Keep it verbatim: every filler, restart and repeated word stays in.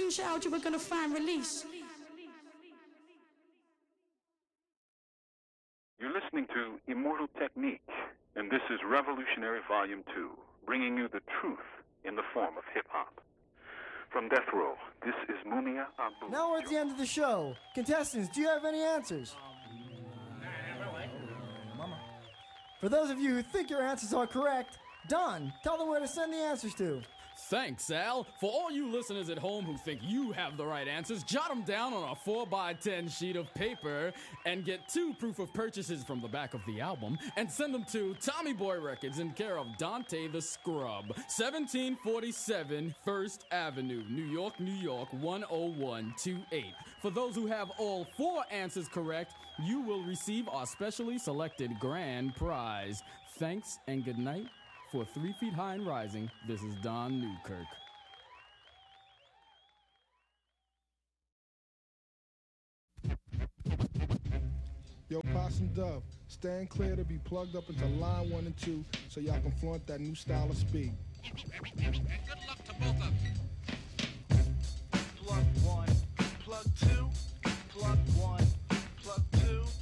Ancient algebra gonna find release. You're listening to Immortal Technique, and this is Revolutionary Volume two, bringing you the truth in the form of hip-hop. From Death Row, this is Mumia Abu. Now we're at the end of the show. Contestants, do you have any answers? For those of you who think your answers are correct, Don, tell them where to send the answers to. Thanks, Al. For all you listeners at home who think you have the right answers, jot them down on a four by ten sheet of paper and get two proof of purchases from the back of the album and send them to Tommy Boy Records in care of Dante the Scrub, seventeen forty-seven First Avenue, New York, New York, one oh one two eight. For those who have all four answers correct, you will receive our specially selected grand prize. Thanks and good night. For Three Feet High and Rising, this is Don Newkirk. Yo, Possum Dove, stand clear to be plugged up into line one and two so y'all can flaunt that new style of speed. And good luck to both of you. Plug one, plug two, plug one, plug two.